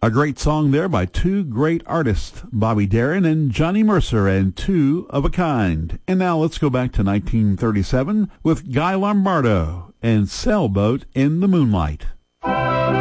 A great song there by two great artists, Bobby Darin and Johnny Mercer, and Two of a Kind. And now let's go back to 1937 with Guy Lombardo and Sailboat in the Moonlight.